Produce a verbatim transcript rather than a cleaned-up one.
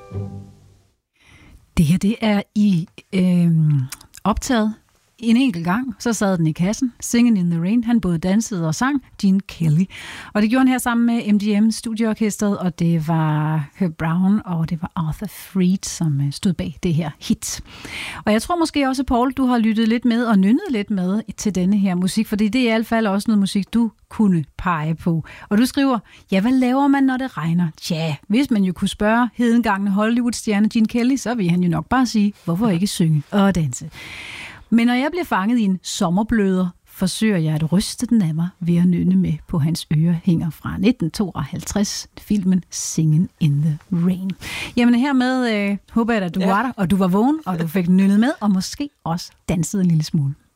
Det her, det er i øh, optaget en enkelt gang, så sad den i kassen. Singing in the Rain. Han både dansede og sang. Gene Kelly. Og det gjorde han her sammen med M G M Studieorkestret, og det var Herb Brown, og det var Arthur Freed, som stod bag det her hit. Og jeg tror måske også, Paul, du har lyttet lidt med og nynnet lidt med til denne her musik, fordi det er i hvert fald også noget musik, du kunne pege på. Og du skriver, ja, hvad laver man, når det regner? Tja, hvis man jo kunne spørge hedengangne Hollywood-stjerne Gene Kelly, så vil han jo nok bare sige, hvorfor ikke synge og danse? Men når jeg bliver fanget i en sommerbløder, forsøger jeg at ryste den af mig ved at nynne med på hans ørehænger fra nitten tooghalvtreds, filmen Singin' in the Rain. Jamen hermed øh, håber jeg, at du ja. var der, og du var vågen, og du fik nynnet med, og måske også danset en lille smule.